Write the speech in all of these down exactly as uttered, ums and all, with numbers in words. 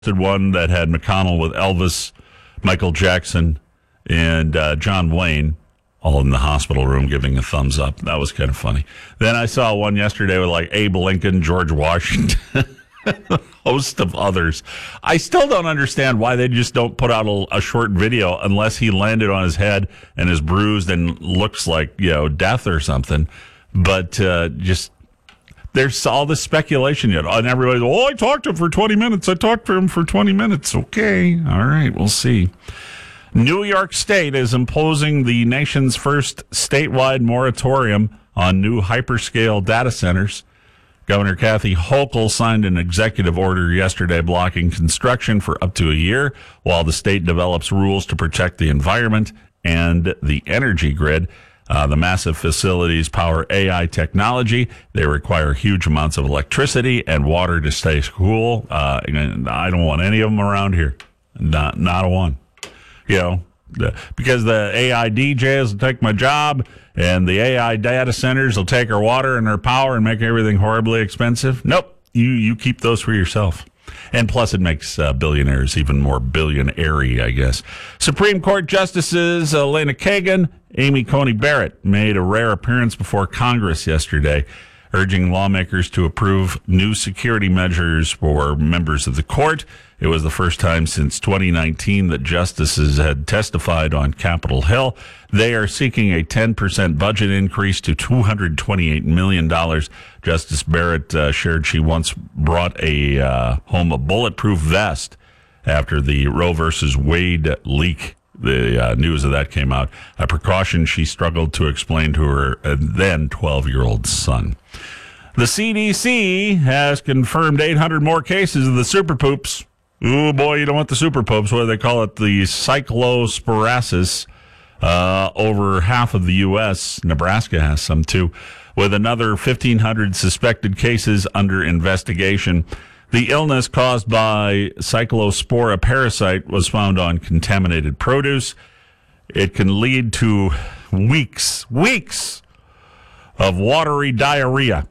one that had McConnell with Elvis, Michael Jackson, and uh, John Wayne all in the hospital room giving a thumbs up. That was kind of funny. Then I saw one yesterday with like Abe Lincoln, George Washington, a host of others. I still don't understand why they just don't put out a, a short video unless he landed on his head and is bruised and looks like, you know, death or something. But uh, just... There's all this speculation yet. And everybody's, oh, I talked to him for twenty minutes. I talked to him for twenty minutes. Okay. All right. We'll see. New York State is imposing the nation's first statewide moratorium on new hyperscale data centers. Governor Kathy Hochul signed an executive order yesterday blocking construction for up to a year while the state develops rules to protect the environment and the energy grid. Uh, the massive facilities power A I technology. They require huge amounts of electricity and water to stay cool. Uh, and I don't want any of them around here. Not, not a one. You know, the, because the A I D Js will take my job, and the A I data centers will take our water and our power and make everything horribly expensive. Nope. You, you keep those for yourself. And plus, it makes uh, billionaires even more billionaire-y, I guess. Supreme Court Justices Elena Kagan, Amy Coney Barrett made a rare appearance before Congress yesterday, urging lawmakers to approve new security measures for members of the court. It was the first time since twenty nineteen that justices had testified on Capitol Hill. They are seeking a ten percent budget increase to two hundred twenty-eight million dollars. Justice Barrett uh, shared she once brought a uh, home a bulletproof vest after the Roe versus Wade leak. The uh, news of that came out. A precaution she struggled to explain to her uh, then twelve-year-old son. The C D C has confirmed eight hundred more cases of the super poops. Oh, boy, you don't want the super poops. What do they call it? The cyclosporasis. Uh, over half of the U S Nebraska has some, too. With another fifteen hundred suspected cases under investigation. The illness caused by Cyclospora parasite was found on contaminated produce. It can lead to weeks, weeks of watery diarrhea.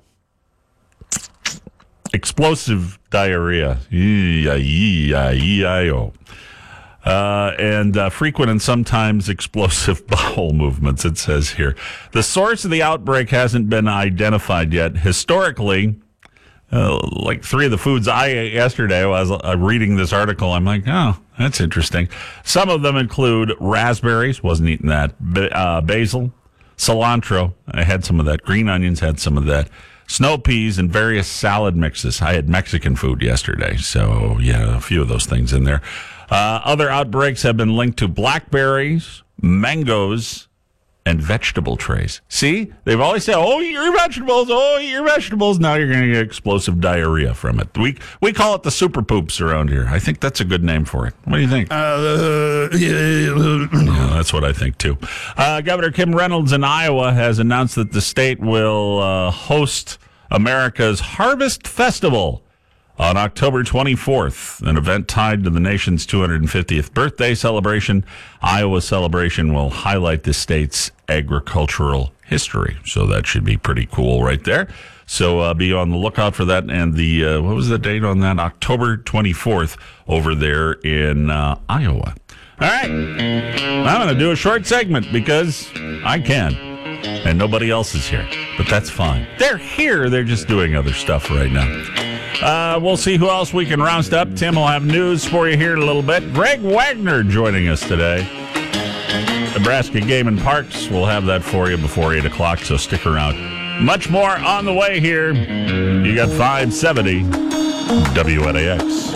Explosive diarrhea. E I E I E I O. Uh, and uh, frequent and sometimes explosive bowel movements, it says here. The source of the outbreak hasn't been identified yet. Historically, uh, like three of the foods I ate yesterday, I was uh, reading this article, I'm like, oh, that's interesting. Some of them include raspberries, wasn't eating that, ba- uh, basil, cilantro, I had some of that, green onions, had some of that, snow peas, and various salad mixes. I had Mexican food yesterday, so yeah, a few of those things in there. Uh, other outbreaks have been linked to blackberries, mangoes, and vegetable trays. See? They've always said, oh, eat your vegetables, oh, eat your vegetables. Now you're going to get explosive diarrhea from it. We we call it the super poops around here. I think that's a good name for it. What do you think? Uh, yeah, that's what I think, too. Uh, Governor Kim Reynolds in Iowa has announced that the state will uh, host America's Harvest Festival on October twenty-fourth, an event tied to the nation's two hundred fiftieth birthday celebration. Iowa's celebration will highlight the state's agricultural history. So that should be pretty cool right there. So uh, be on the lookout for that. And the, uh, what was the date on that? October twenty-fourth over there in uh, Iowa. All right. I'm going to do a short segment because I can. And nobody else is here. But that's fine. They're here. They're just doing other stuff right now. Uh, we'll see who else we can round up. Tim will have news for you here in a little bit. Greg Wagner joining us today. Nebraska Game and Parks. We'll have that for you before eight o'clock, so stick around. Much more on the way here. You got five seventy W N A X.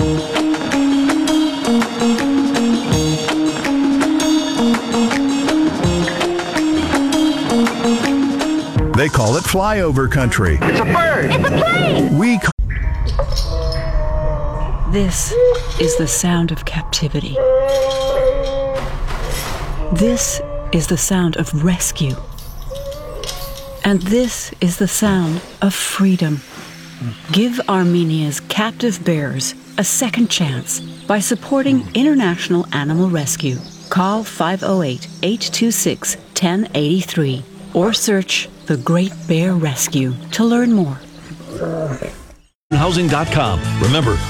They call it flyover country. It's a bird. It's a plane. We call This is the sound of captivity. This is the sound of rescue. And this is the sound of freedom. Give Armenia's captive bears a second chance by supporting International Animal Rescue. Call five oh eight, eight two six, one oh eight three or search The Great Bear Rescue to learn more. Housing dot com. Remember,